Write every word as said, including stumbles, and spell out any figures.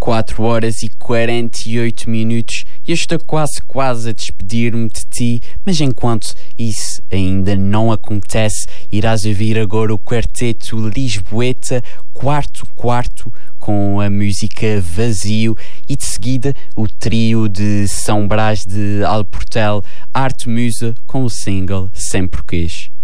quatro horas e quarenta e oito minutos e eu estou quase quase a despedir-me de ti, mas enquanto isso ainda não acontece, irás ouvir agora o quarteto Lisboeta, quarto quarto, com a música Vazio, e de seguida o trio de São Brás de Alportel, Arte Musa, com o single Sem Porquês.